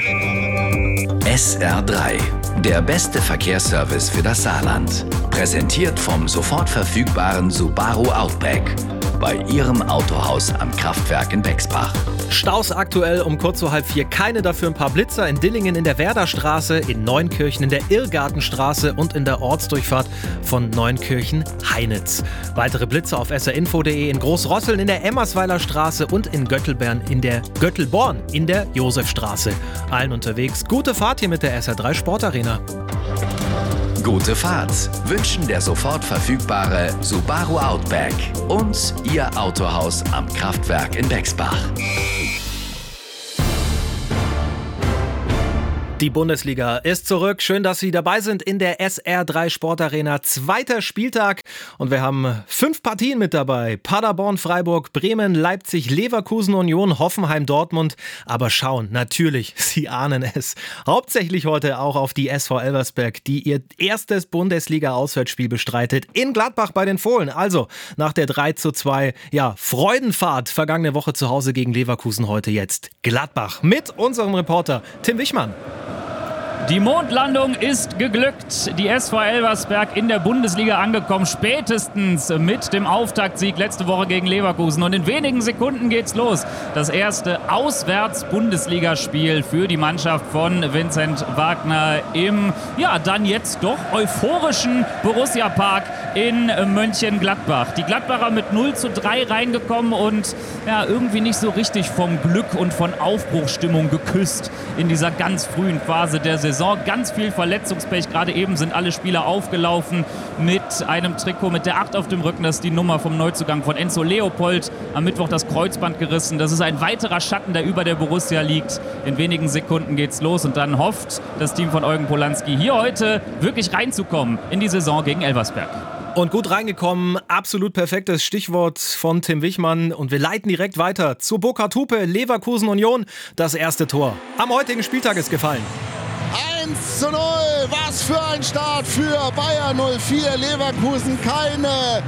SR3, der beste Verkehrsservice für das Saarland. Präsentiert vom sofort verfügbaren Subaru Outback. Bei Ihrem Autohaus am Kraftwerk in Bexbach. Staus aktuell um kurz vor 3:30. Keine, dafür ein paar Blitzer in Dillingen in der Werderstraße, in Neunkirchen in der Irrgartenstraße und in der Ortsdurchfahrt von Neunkirchen-Heinitz. Weitere Blitzer auf srinfo.de, in Großrosseln in der Emmersweiler Straße und in Göttelborn in der Josefstraße. Allen unterwegs gute Fahrt hier mit der SR3 Sportarena. Gute Fahrt wünschen der sofort verfügbare Subaru Outback und Ihr Autohaus am Kraftwerk in Bexbach. Die Bundesliga ist zurück. Schön, dass Sie dabei sind in der SR3 Sportarena. 2. Spieltag und wir haben 5 Partien mit dabei. Paderborn, Freiburg, Bremen, Leipzig, Leverkusen, Union, Hoffenheim, Dortmund. Aber schauen, natürlich, Sie ahnen es, hauptsächlich heute auch auf die SV Elversberg, die ihr erstes Bundesliga-Auswärtsspiel bestreitet in Gladbach bei den Fohlen. Also nach der 3:2, Freudenfahrt vergangene Woche zu Hause gegen Leverkusen, heute jetzt Gladbach mit unserem Reporter Tim Wichmann. Die Mondlandung ist geglückt. Die SV Elversberg in der Bundesliga angekommen, spätestens mit dem Auftaktsieg letzte Woche gegen Leverkusen. Und in wenigen Sekunden geht's los. Das erste Auswärts-Bundesligaspiel für die Mannschaft von Vincent Wagner im, dann jetzt doch euphorischen Borussia Park in Mönchengladbach. Die Gladbacher mit 0:3 reingekommen und irgendwie nicht so richtig vom Glück und von Aufbruchsstimmung geküsst in dieser ganz frühen Phase der Saison. Ganz viel Verletzungspech. Gerade eben sind alle Spieler aufgelaufen mit einem Trikot mit der 8 auf dem Rücken. Das ist die Nummer vom Neuzugang von Enzo Leopold. Am Mittwoch das Kreuzband gerissen. Das ist ein weiterer Schatten, der über der Borussia liegt. In wenigen Sekunden geht's los und dann hofft das Team von Eugen Polanski hier heute wirklich reinzukommen in die Saison gegen Elversberg. Und gut reingekommen, absolut perfektes Stichwort von Tim Wichmann. Und wir leiten direkt weiter zu Burkhard Hupe, Leverkusen Union. Das erste Tor am heutigen Spieltag ist gefallen. 1:0, was für ein Start für Bayer 04. Leverkusen keine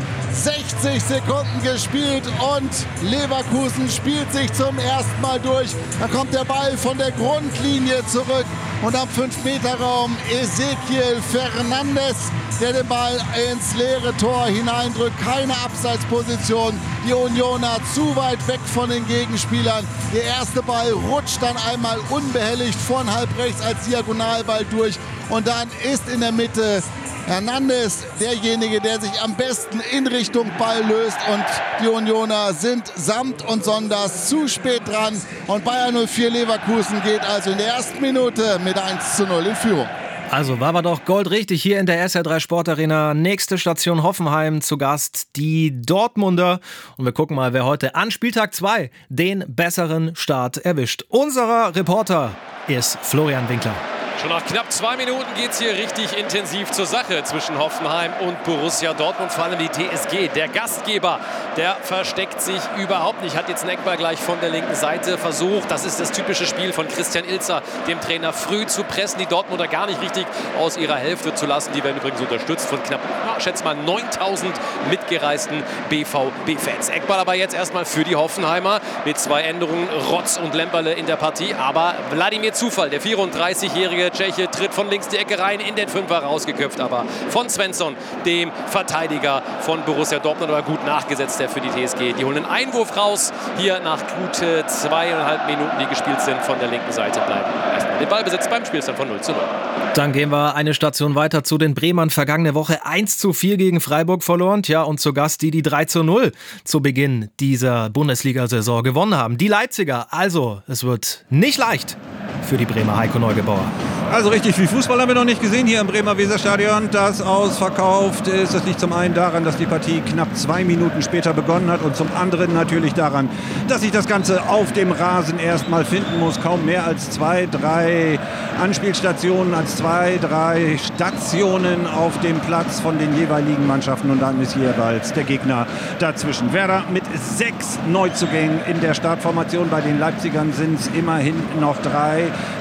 60 Sekunden gespielt und Leverkusen spielt sich zum ersten Mal durch. Da kommt der Ball von der Grundlinie zurück und am 5-Meter-Raum Ezequiel Fernandes, der den Ball ins leere Tor hineindrückt. Keine Abseitsposition. Die Unioner zu weit weg von den Gegenspielern. Der erste Ball rutscht dann einmal unbehelligt von halb rechts als Diagonalball durch. Und dann ist in der Mitte Hernandez derjenige, der sich am besten in Richtung Ball löst. Und die Unioner sind samt und sonders zu spät dran. Und Bayer 04 Leverkusen geht also in der ersten Minute mit 1:0 in Führung. Also war doch goldrichtig hier in der SR3 Sportarena. Nächste Station Hoffenheim, zu Gast die Dortmunder. Und wir gucken mal, wer heute an Spieltag 2 den besseren Start erwischt. Unser Reporter ist Florian Winkler. Schon nach knapp 2 Minuten geht es hier richtig intensiv zur Sache zwischen Hoffenheim und Borussia Dortmund. Vor allem die TSG, der Gastgeber, der versteckt sich überhaupt nicht. Hat jetzt einen Eckball gleich von der linken Seite versucht. Das ist das typische Spiel von Christian Ilzer, dem Trainer, früh zu pressen, die Dortmunder gar nicht richtig aus ihrer Hälfte zu lassen. Die werden übrigens unterstützt von knapp, schätze mal, 9.000 mitgereisten BVB-Fans. Eckball aber jetzt erstmal für die Hoffenheimer mit 2 Änderungen, Rotz und Lemperle in der Partie. Aber Wladimir Zufall, der 34-jährige Tscheche, tritt von links die Ecke rein, in den Fünfer rausgeköpft, aber von Svensson, dem Verteidiger von Borussia Dortmund, aber gut nachgesetzt, der für die TSG. Die holen einen Einwurf raus, hier nach gut 2,5 Minuten, die gespielt sind, von der linken Seite bleiben erstmal den Ballbesitz beim Spielstand von 0:0. Dann gehen wir eine Station weiter zu den Bremern. Vergangene Woche 1:4 gegen Freiburg verloren. Ja, und zu Gast die 3:0 zu Beginn dieser Bundesliga-Saison gewonnen haben. Die Leipziger. Also, es wird nicht leicht für die Bremer. Heiko Neugebauer. Also richtig viel Fußball haben wir noch nicht gesehen hier im Bremer Weserstadion, das ausverkauft ist. Das liegt zum einen daran, dass die Partie knapp 2 Minuten später begonnen hat und zum anderen natürlich daran, dass sich das Ganze auf dem Rasen erstmal finden muss. Kaum mehr als 2, 3 Anspielstationen, als 2, 3 Stationen auf dem Platz von den jeweiligen Mannschaften und dann ist jeweils der Gegner dazwischen. Werder mit 6 Neuzugängen in der Startformation. Bei den Leipzigern sind es immerhin noch 3.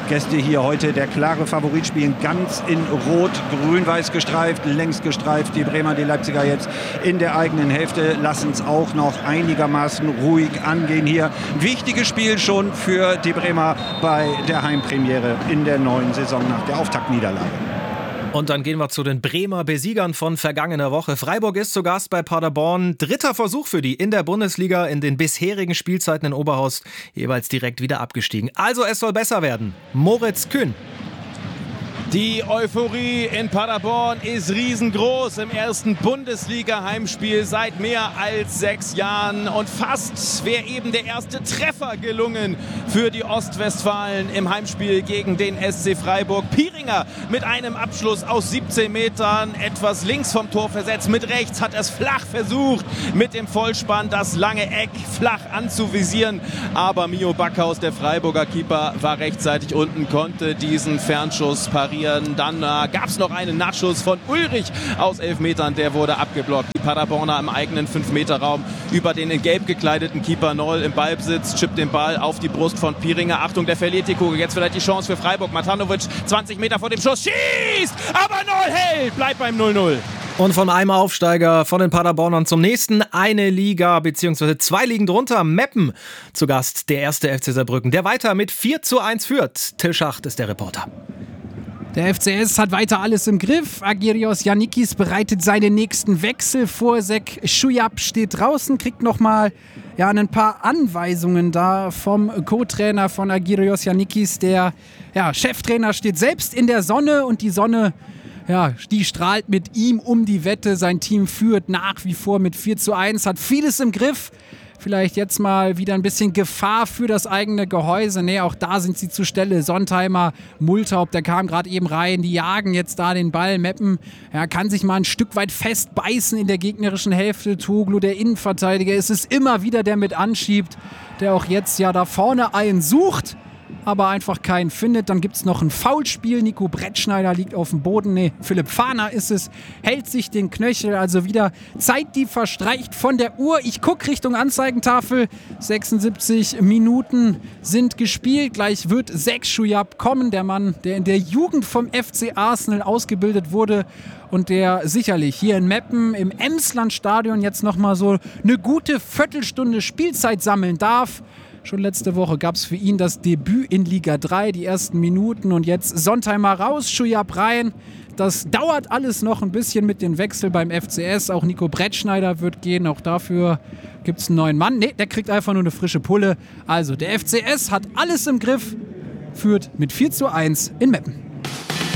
Gäste hier heute der klare Favorit, spielen ganz in Rot, grün-weiß gestreift, längs gestreift. Die Bremer, die Leipziger jetzt in der eigenen Hälfte, lassen es auch noch einigermaßen ruhig angehen hier. Wichtiges Spiel schon für die Bremer bei der Heimpremiere in der neuen Saison nach der Auftaktniederlage. Und dann gehen wir zu den Bremer Besiegern von vergangener Woche. Freiburg ist zu Gast bei Paderborn. 3. Versuch für die in der Bundesliga, in den bisherigen Spielzeiten in Oberhausen jeweils direkt wieder abgestiegen. Also es soll besser werden. Moritz Kühn. Die Euphorie in Paderborn ist riesengroß im ersten Bundesliga-Heimspiel seit mehr als 6 Jahren. Und fast wäre eben der erste Treffer gelungen für die Ostwestfalen im Heimspiel gegen den SC Freiburg. Piringer mit einem Abschluss aus 17 Metern, etwas links vom Tor versetzt. Mit rechts hat er es flach versucht, mit dem Vollspann das lange Eck flach anzuvisieren. Aber Mio Backhaus, der Freiburger Keeper, war rechtzeitig unten, konnte diesen Fernschuss parieren. Dann gab es noch einen Nachschuss von Ulrich aus 11 Metern, der wurde abgeblockt. Die Paderborner im eigenen 5-Meter-Raum über den in gelb gekleideten Keeper Noll im Ballbesitz, chippt den Ball auf die Brust von Piringer. Achtung, der verliert die Kugel. Jetzt vielleicht die Chance für Freiburg. Matanovic 20 Meter vor dem Schuss, schießt, aber Noll hält, bleibt beim 0-0. Und von einem Aufsteiger von den Paderbornern zum nächsten, eine Liga bzw. 2 Ligen drunter, Meppen zu Gast, der erste FC Saarbrücken, der weiter mit 4:1 führt. Till Schacht ist der Reporter. Der FCS hat weiter alles im Griff. Agirios Yannikis bereitet seinen nächsten Wechsel vor. Zek Schujab steht draußen, kriegt nochmal ein paar Anweisungen da vom Co-Trainer von Agirios Yannikis. Der Cheftrainer steht selbst in der Sonne und die Sonne, die strahlt mit ihm um die Wette. Sein Team führt nach wie vor mit 4:1, hat vieles im Griff. Vielleicht jetzt mal wieder ein bisschen Gefahr für das eigene Gehäuse. Nee, auch da sind sie zur Stelle. Sontheimer, Multhaupt, der kam gerade eben rein. Die jagen jetzt da den Ball. Meppen kann sich mal ein Stück weit festbeißen in der gegnerischen Hälfte. Toglu, der Innenverteidiger, ist es immer wieder, der mit anschiebt. Der auch jetzt da vorne einen sucht, aber einfach keinen findet. Dann gibt es noch ein Foulspiel. Nico Brettschneider liegt auf dem Boden. Philipp Fahner ist es, hält sich den Knöchel. Also wieder Zeit, die verstreicht von der Uhr. Ich gucke Richtung Anzeigentafel. 76 Minuten sind gespielt. Gleich wird Zek Schujab kommen. Der Mann, der in der Jugend vom FC Arsenal ausgebildet wurde und der sicherlich hier in Meppen im Emsland-Stadion jetzt nochmal so eine gute Viertelstunde Spielzeit sammeln darf. Schon letzte Woche gab es für ihn das Debüt in Liga 3, die ersten Minuten. Und jetzt Sontheimer raus, Schujab rein. Das dauert alles noch ein bisschen mit dem Wechsel beim FCS. Auch Nico Brettschneider wird gehen. Auch dafür gibt es einen neuen Mann. Nee, der kriegt einfach nur eine frische Pulle. Also der FCS hat alles im Griff, führt mit 4:1 in Meppen.